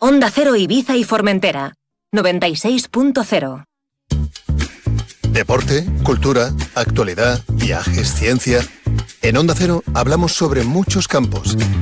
Onda Cero Ibiza y Formentera, 96.0. Deporte, cultura, actualidad, viajes, ciencia. En Onda Cero hablamos sobre muchos campos.